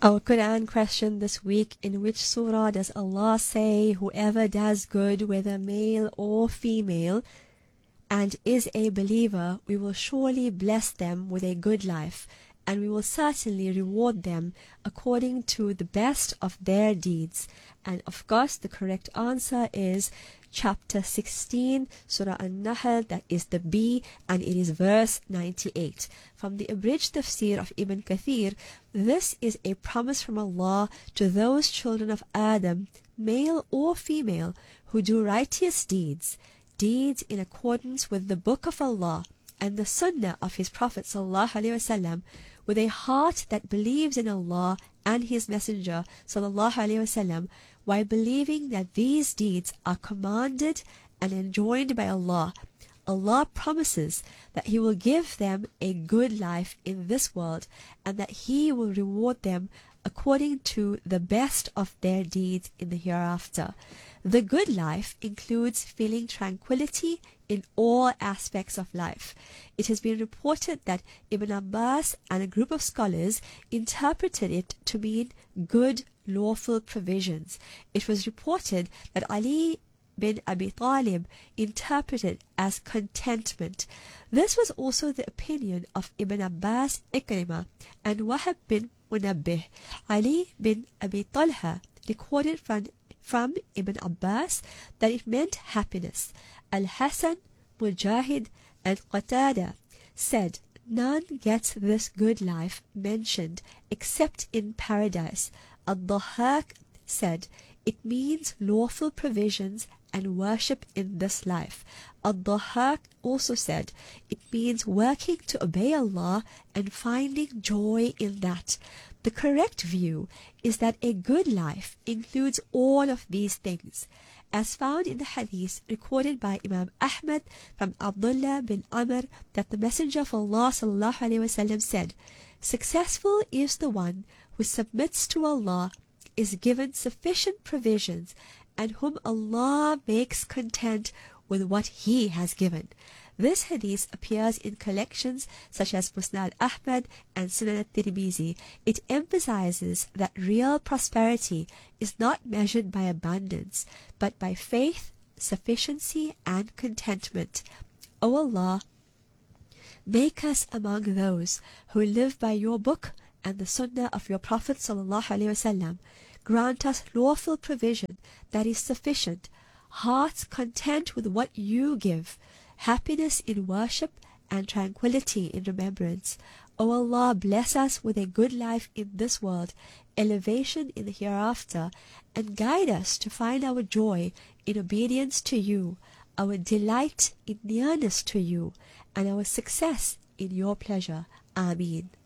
Our Quran question this week: in which surah does Allah say, whoever does good, whether male or female, and is a believer, we will surely bless them with a good life, and we will certainly reward them according to the best of their deeds? And of course, the correct answer is chapter 16, Surah An-Nahl, that is the B, and it is verse 98. From the abridged tafsir of Ibn Kathir, this is a promise from Allah to those children of Adam, male or female, who do righteous deeds in accordance with the Book of Allah and the Sunnah of His Prophet ﷺ, with a heart that believes in Allah and His Messenger ﷺ, while believing that these deeds are commanded and enjoined by Allah. Allah promises that He will give them a good life in this world, and that He will reward them according to the best of their deeds in the hereafter. The good life includes feeling tranquility in all aspects of life. It has been reported that Ibn Abbas and a group of scholars interpreted it to mean good lawful provisions. It was reported that Ali bin Abi Talib interpreted as contentment. This was also the opinion of Ibn Abbas, Ikrimah, and Wahab bin Munabbih. Ali bin Abi Talha recorded from Ibn Abbas that it meant happiness. Al-Hasan, Mujahid, and Qatada said, none gets this good life mentioned except in paradise. Al-Dhahhak said, it means lawful provisions and worship in this life. Al-Dhahhak also said, it means working to obey Allah and finding joy in that. The correct view is that a good life includes all of these things, as found in the hadith recorded by Imam Ahmad from Abdullah bin Amr, that the Messenger of Allah ﷺ said, successful is the one who submits to Allah, is given sufficient provisions, and whom Allah makes content with what He has given. This hadith appears in collections such as Musnad Ahmad and Sunan at-Tirmizi. It emphasizes that real prosperity is not measured by abundance, but by faith, sufficiency, and contentment. O Allah, make us among those who live by Your book and the Sunnah of Your Prophet ﷺ. Grant us lawful provision that is sufficient, hearts content with what You give, happiness in worship, and tranquility in remembrance. O Allah, bless us with a good life in this world, elevation in the hereafter, and guide us to find our joy in obedience to You, our delight in nearness to You, and our success in Your pleasure. Ameen.